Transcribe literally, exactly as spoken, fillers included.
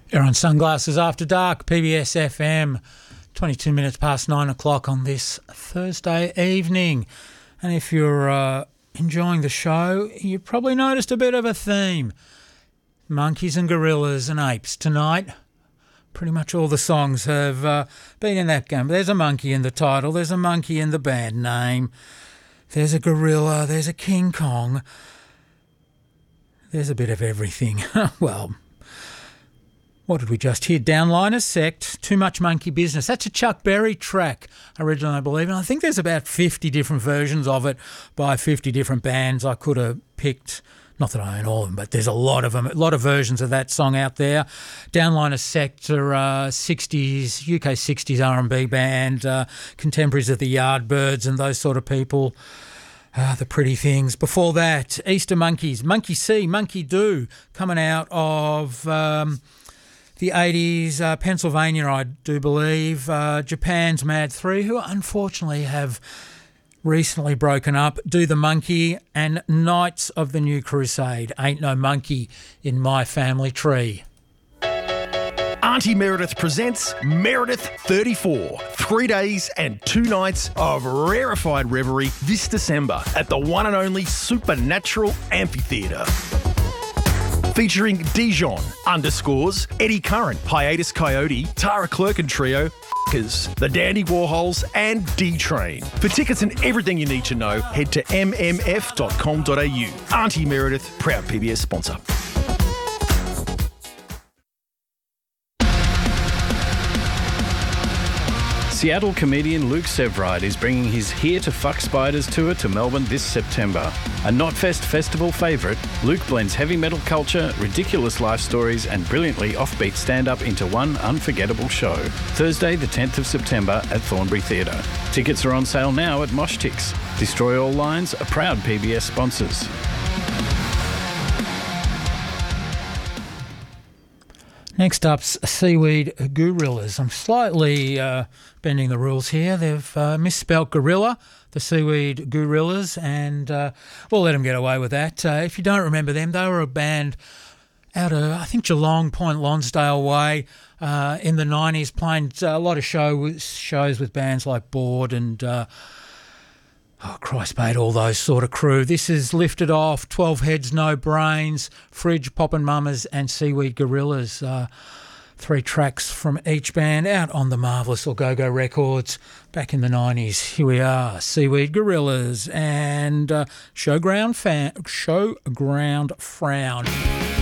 You're on Sunglasses After Dark, P B S F M, twenty-two minutes past nine o'clock on this Thursday evening. And if you're uh, enjoying the show, you probably noticed a bit of a theme. Monkeys and gorillas and apes tonight. Pretty much all the songs have uh, been in that game. There's a monkey in the title, there's a monkey in the band name, there's a gorilla, there's a King Kong. There's a bit of everything. Well, what did we just hear? Downliner Sect, Too Much Monkey Business. That's a Chuck Berry track, originally, I believe. And I think there's about fifty different versions of it by fifty different bands. I could have picked, not that I own all of them, but there's a lot of them, a lot of versions of that song out there. Downliner Sect are uh, sixties, U K sixties R and B band, uh, contemporaries of the Yardbirds and those sort of people. Ah, the Pretty Things. Before that, Easter Monkeys, Monkey See, Monkey Do, coming out of um, the eighties, uh, Pennsylvania, I do believe. Uh, Japan's Mad three, who unfortunately have recently broken up. Do the Monkey, and Knights of the New Crusade. Ain't no monkey in my family tree. Auntie Meredith presents Meredith thirty-four. Three days and two nights of rarefied revelry this December at the one and only Supernatural Amphitheatre. Featuring Dijon, Underscores, Eddie Curran, Hiatus Coyote, Tara Clerk and Trio, F***ers, The Dandy Warhols and D-Train. For tickets and everything you need to know, head to m m f dot com dot a u. Auntie Meredith, proud P B S sponsor. Seattle comedian Luke Sevride is bringing his Here to Fuck Spiders tour to Melbourne this September. A Knotfest festival favourite, Luke blends heavy metal culture, ridiculous life stories and brilliantly offbeat stand-up into one unforgettable show. Thursday the tenth of September at Thornbury Theatre. Tickets are on sale now at Moshtix. Destroy All Lines are proud P B S sponsors. Next up's Seaweed Gorillas. I'm slightly uh, bending the rules here. They've uh, misspelt gorilla, the Seaweed Gorillas, and uh, we'll let them get away with that. Uh, if you don't remember them, they were a band out of, I think, Geelong, Point Lonsdale way uh, in the nineties, playing a lot of show, shows with bands like Bored and... Uh, Oh, Christ, mate, all those sort of crew. This is Lifted Off, twelve Heads, No Brains, Fridge, Poppin' Mamas and Seaweed Gorillas. Uh, three tracks from each band out on the Marvellous or Go-Go Records back in the nineties. Here we are, Seaweed Gorillas and uh, Showground, Fan- Showground Frown.